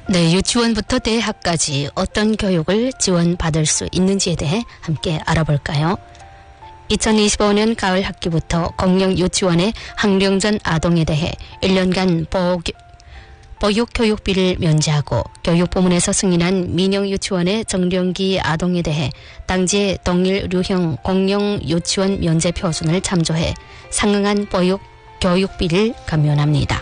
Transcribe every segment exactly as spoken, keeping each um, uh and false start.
네, 유치원부터 대학까지 어떤 교육을 지원받을 수 있는지에 대해 함께 알아볼까요? 이천이십오 년 가을 학기부터 공영 유치원의 학령전 아동에 대해 일 년간 보육, 보육교육비를 면제하고 교육부문에서 승인한 민영 유치원의 정령기 아동에 대해 당시 동일류형 공영 유치원 면제 표준을 참조해 상응한 보육 교육비를 감면합니다.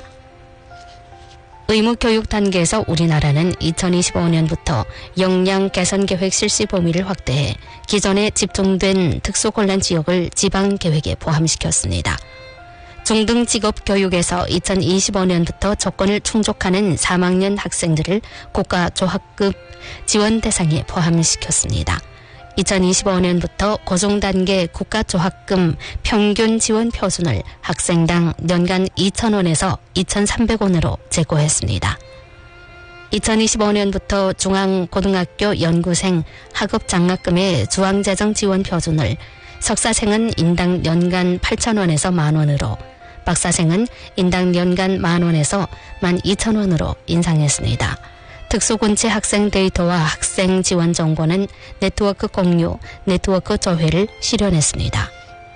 의무교육 단계에서 우리나라는 이천이십오 년부터 역량 개선 계획 실시 범위를 확대해 기존에 집중된 특수곤란 지역을 지방 계획에 포함시켰습니다. 중등 직업 교육에서 이천이십오 년부터 조건을 충족하는 삼 학년 학생들을 국가 조합급 지원 대상에 포함시켰습니다. 이천이십오 년부터 고중단계 국가조합금 평균 지원 표준을 학생당 연간 이천 원에서 이천삼백 원으로 제고했습니다. 이천이십오 년부터 중앙고등학교 연구생 학업장학금의 주황재정 지원 표준을 석사생은 인당 연간 팔천 원에서 만 원으로, 박사생은 인당 연간 만 원에서 만 이천 원으로 인상했습니다. 특수군체 학생 데이터와 학생 지원 정보는 네트워크 공유, 네트워크 조회를 실현했습니다.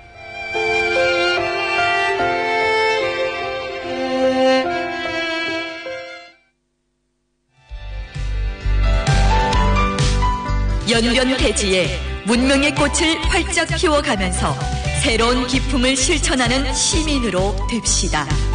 연변대지에 문명의 꽃을 활짝 피워가면서 새로운 기품을 실천하는 시민으로 됩시다.